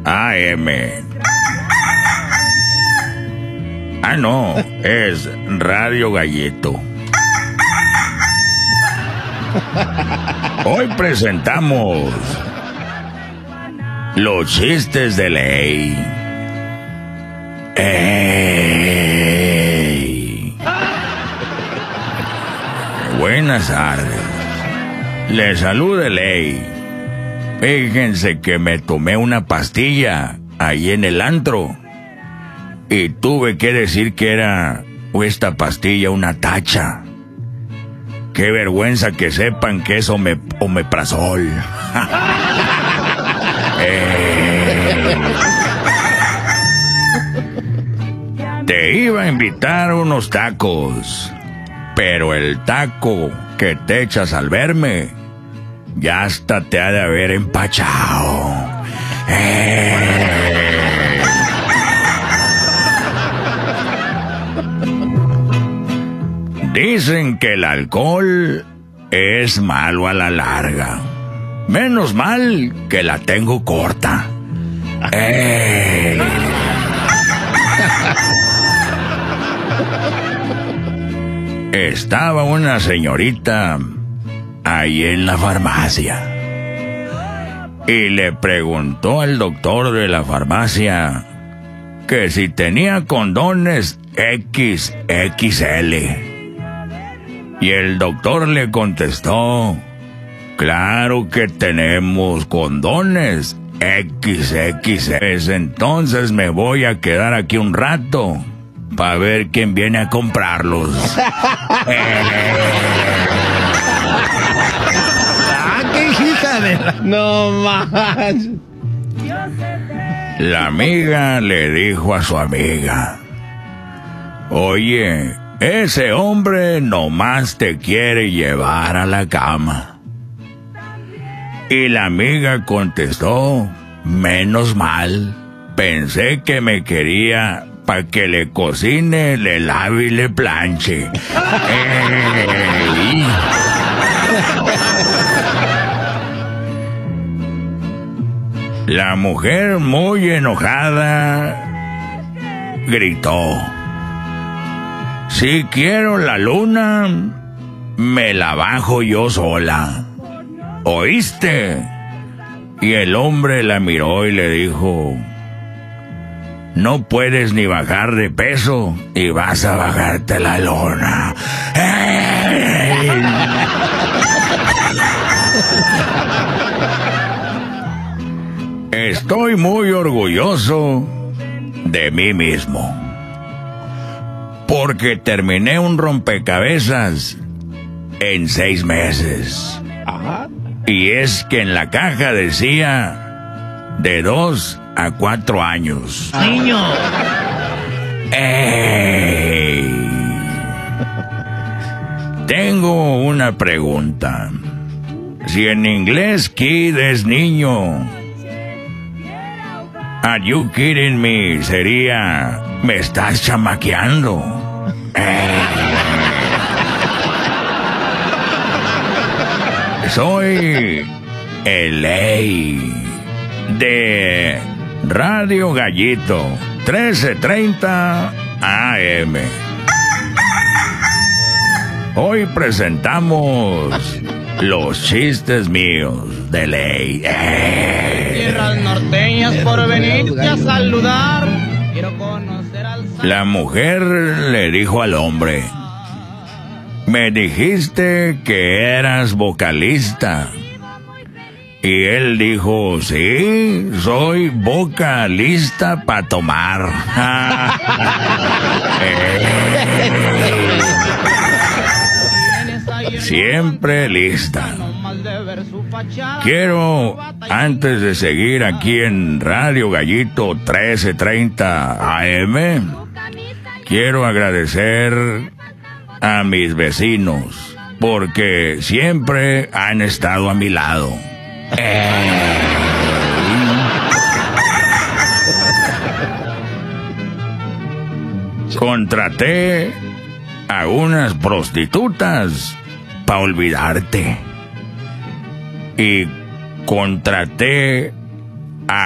AM. Ah, no, es Radio Gallito. Hoy presentamos los chistes de ley. ¡Ey! Buenas tardes. Les saluda de ley. Fíjense que me tomé una pastilla ahí en el antro y tuve que decir que era esta pastilla una tacha. Qué vergüenza que sepan que es omeprazol. Te iba a invitar unos tacos, pero el taco que te echas al verme ya hasta te ha de haber empachado. Dicen que el alcohol es malo a la larga. Menos mal que la tengo corta. Estaba una señorita ahí en la farmacia y le preguntó al doctor de la farmacia que si tenía condones XXL. Y el doctor le contestó: claro que tenemos condones XXL. Entonces me voy a quedar aquí un rato para ver quién viene a comprarlos. ¡Qué hija de la... No más! La amiga le dijo a su amiga: oye, ese hombre nomás te quiere llevar a la cama. Y la amiga contestó: menos mal, pensé que me quería para que le cocine, le lave y le planche. La mujer, muy enojada, gritó: si quiero la luna, me la bajo yo sola. ¿Oíste? Y el hombre la miró y le dijo: no puedes ni bajar de peso y vas a bajarte la lona. Estoy muy orgulloso de mí mismo, porque terminé un rompecabezas en 6 meses. Ajá. Y es que en la caja decía de 2 a 4 años. ¡Niño! ¡Ey! Tengo una pregunta. Si en inglés kid es niño, are you kidding me? Sería, ¿me estás chamaqueando? Soy el Ley de Radio Gallito 1330 AM. Hoy presentamos los chistes míos de Ley. Tierras norteñas por venirte a saludar. Quiero conocer al... La mujer le dijo al hombre: me dijiste que eras vocalista. Y él dijo: sí, soy vocalista para tomar. Siempre lista. Quiero, antes de seguir aquí en Radio Gallito 1330 AM, quiero agradecer a mis vecinos, porque siempre han estado a mi lado. Contraté a unas prostitutas para olvidarte. Y contraté